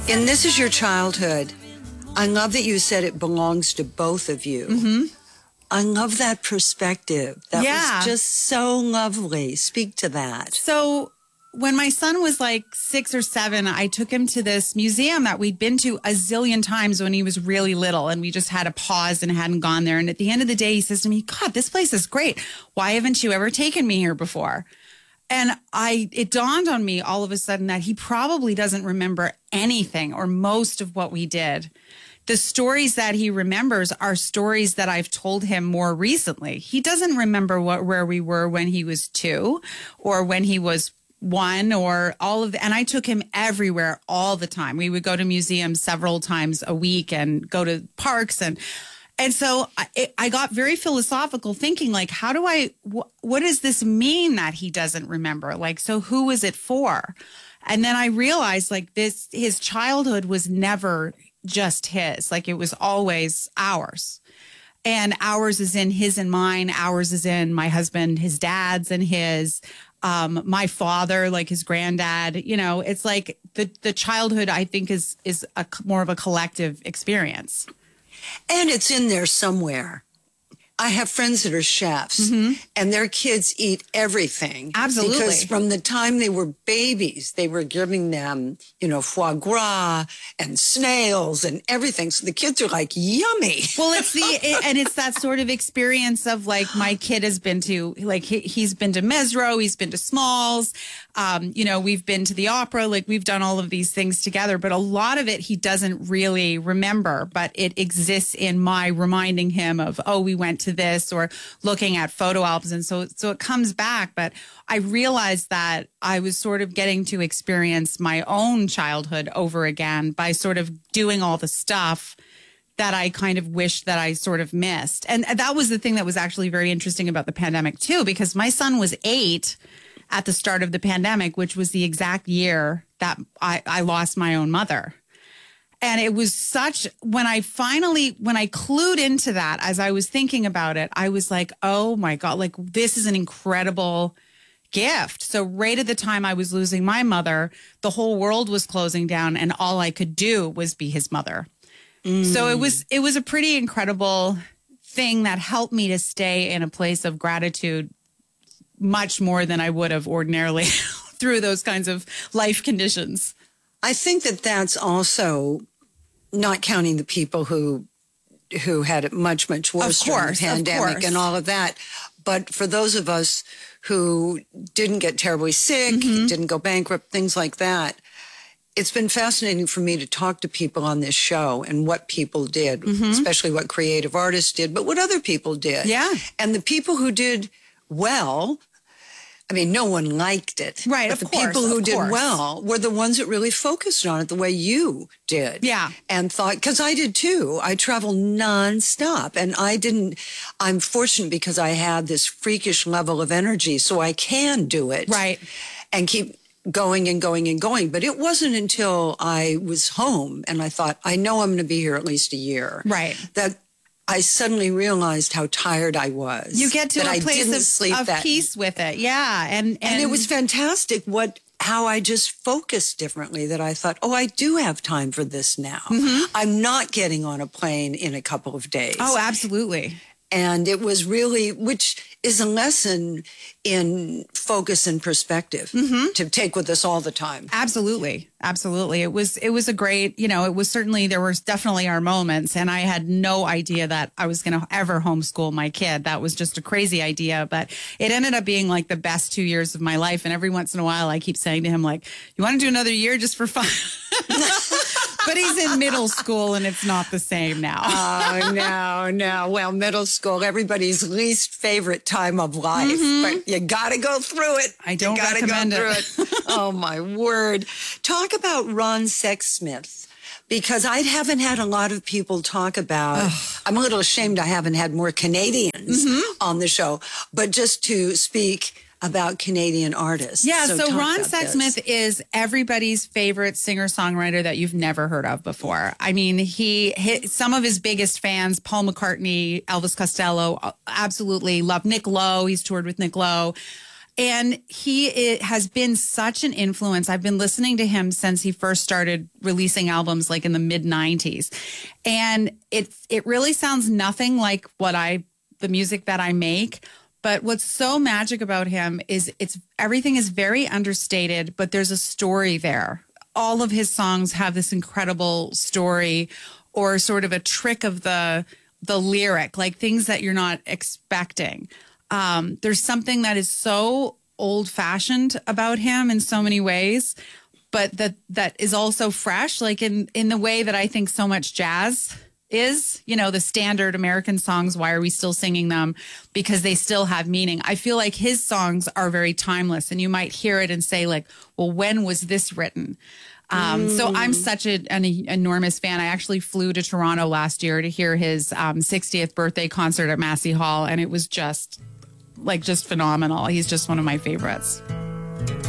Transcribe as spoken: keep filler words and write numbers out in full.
And this is your childhood. I love that you said it belongs to both of you. Mm-hmm. I love that perspective. That Yeah. was just so lovely. Speak to that. So when my son was like six or seven, I took him to this museum that we'd been to a zillion times when he was really little. And we just had a pause and hadn't gone there. And at the end of the day, he says to me, God, this place is great. Why haven't you ever taken me here before? And I, it dawned on me all of a sudden that he probably doesn't remember anything or most of what we did. The stories that he remembers are stories that I've told him more recently. He doesn't remember what, where we were when he was two or when he was one or all of the, and I took him everywhere all the time. We would go to museums several times a week and go to parks. And, and so I, I got very philosophical thinking like, how do I, wh- what does this mean that he doesn't remember? Like, so who is it for? And then I realized like this, his childhood was never just his, like it was always ours. And ours is in his and mine. Ours is in my husband, his dad's and his, um, my father, like his granddad. You know, it's like the the childhood, I think, is is a more of a collective experience. And it's in there somewhere. I have friends that are chefs, mm-hmm. and their kids eat everything. Absolutely. Because from the time they were babies, they were giving them, you know, foie gras and snails and everything. So the kids are like, yummy. Well, it's the, it, and it's that sort of experience of like, my kid has been to, like, he, he's been to Mesro, he's been to Smalls. Um, you know, we've been to the opera, like we've done all of these things together, but a lot of it he doesn't really remember, but it exists in my reminding him of, oh, we went to this or looking at photo albums. And so, so it comes back. But I realized that I was sort of getting to experience my own childhood over again by sort of doing all the stuff that I kind of wished that I sort of missed. And that was the thing that was actually very interesting about the pandemic too, because my son was eight at the start of the pandemic, which was the exact year that I, I lost my own mother. And it was such, when I finally, when I clued into that, as I was thinking about it, I was like, oh my God, like this is an incredible gift. So right at the time I was losing my mother, the whole world was closing down and all I could do was be his mother. Mm. So it was, it was a pretty incredible thing that helped me to stay in a place of gratitude much more than I would have ordinarily through those kinds of life conditions. I think that that's also not counting the people who who had it much, much worse during the pandemic and all of that. But for those of us who didn't get terribly sick, mm-hmm. didn't go bankrupt, things like that, it's been fascinating for me to talk to people on this show and what people did, mm-hmm. especially what creative artists did, but what other people did. Yeah. And the people who did well, I mean, no one liked it. Right, but of the course, people who of did course. well were the ones that really focused on it the way you did. Yeah. And thought, because I did too. I traveled nonstop. And I didn't, I'm fortunate because I had this freakish level of energy, so I can do it. Right. And keep going and going and going. But it wasn't until I was home and I thought, I know I'm going to be here at least a year. Right. That I suddenly realized how tired I was. You get to a place of, of that. peace with it. Yeah. And, and, and it was fantastic what, how I just focused differently, that I thought, oh, I do have time for this now. Mm-hmm. I'm not getting on a plane in a couple of days. Oh, absolutely. And it was really, which is a lesson in focus and perspective mm-hmm. to take with us all the time. Absolutely. Absolutely. It was, it was a great, you know, it was certainly, there was definitely our moments, and I had no idea that I was going to ever homeschool my kid. That was just a crazy idea, but it ended up being like the best two years of my life. And every once in a while I keep saying to him, like, you want to do another year just for fun? But he's in middle school and it's not the same now. Oh, no, no. Well, middle school, everybody's least favorite time of life. Mm-hmm. But you got to go through it. I don't you gotta recommend go it. Through it. Oh, my word. Talk about Ron Sexsmith, because I haven't had a lot of people talk about, Ugh. I'm a little ashamed I haven't had more Canadians mm-hmm. on the show, but just to speak about Canadian artists. Yeah, so, so Ron Sexsmith is everybody's favorite singer-songwriter that you've never heard of before. I mean, he hit some of his biggest fans, Paul McCartney, Elvis Costello, absolutely love Nick Lowe. He's toured with Nick Lowe. And he it has been such an influence. I've been listening to him since he first started releasing albums like in the mid nineties. And it it really sounds nothing like what I the music that I make. But what's so magic about him is it's everything is very understated, but there's a story there. All of his songs have this incredible story or sort of a trick of the the lyric, like things that you're not expecting. Um, there's something that is so old fashioned about him in so many ways, but that that is also fresh, like in, in the way that I think so much jazz is, you know, the standard American songs. Why are we still singing them? Because they still have meaning. I feel like his songs are very timeless, and you might hear it and say like, well, when was this written? Um, mm. So I'm such a, an enormous fan. I actually flew to Toronto last year to hear his um, sixtieth birthday concert at Massey Hall, and it was just like just phenomenal. He's just one of my favorites.